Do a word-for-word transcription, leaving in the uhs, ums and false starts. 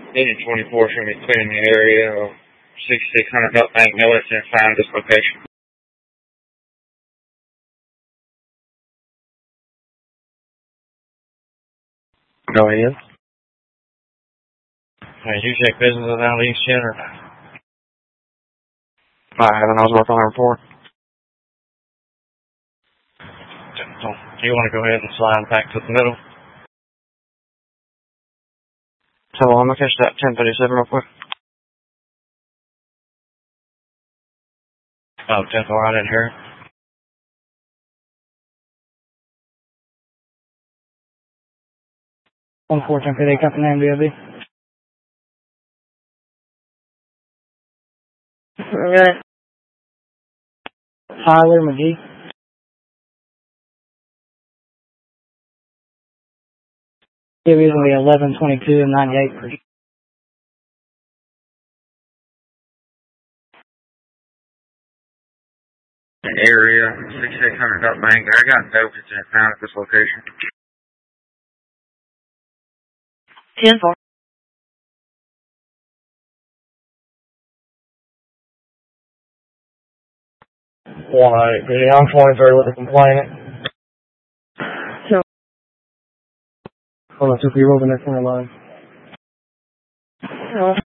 Agent twenty-four is going to be clearing the area of sixty-six hundred Belt Bank Millets and find this location. Go ahead. Hey, you check business out east yet or not? I haven't. I was working on it before. So, do you want to go ahead and slide back to the middle? So I'm going to catch that ten thirty-seven real quick. Oh, ten four, I didn't hear it. one four ten fifty, company name, D O B. Okay. Tyler McGee. It was going to be eleven twenty-two and ninety-eight. Area, sixty-six hundred Belt Bank. I got dope that's found at this location. ten four. one eight, I'm twenty-three with the complainant. So, hold on, two people over the next one line.